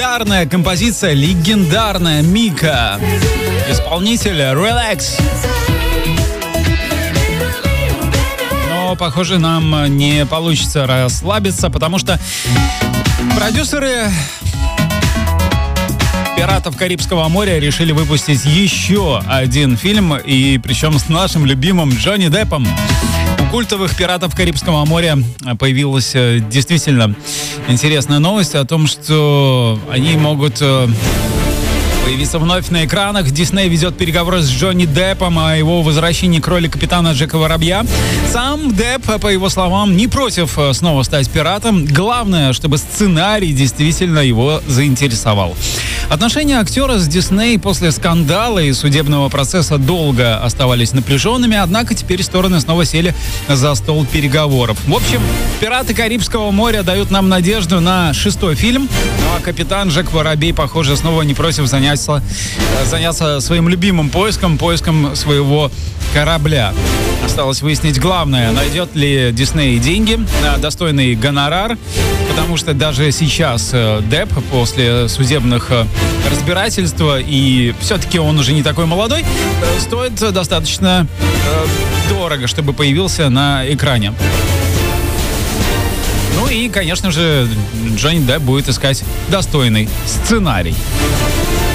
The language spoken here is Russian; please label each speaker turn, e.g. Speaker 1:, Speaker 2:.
Speaker 1: Легендарная композиция, легендарная Мика. Исполнитель Relax. Но, похоже, нам не получится расслабиться, потому что продюсеры «Пиратов Карибского моря» решили выпустить еще один фильм, и причем с нашим любимым Джонни Деппом. У культовых «Пиратов Карибского моря» появилась действительно интересная новость о том, что они могут появиться вновь на экранах. Дисней ведет переговоры с Джонни Деппом о его возвращении к роли капитана Джека Воробья. Сам Депп, по его словам, не против снова стать пиратом. Главное, чтобы сценарий действительно его заинтересовал. Отношения актера с Дисней после скандала и судебного процесса долго оставались напряженными, однако теперь стороны снова сели за стол переговоров. В общем, «Пираты Карибского моря» дают нам надежду на 6-й фильм, ну а капитан Джек Воробей, похоже, снова не против заняться своим любимым поиском своего корабля. Осталось выяснить главное, найдет ли Дисней деньги на достойный гонорар, потому что даже сейчас Депп после судебных разбирательств, и все-таки он уже не такой молодой, стоит достаточно дорого, чтобы появился на экране. Ну и, конечно же, Джонни Депп будет искать достойный сценарий.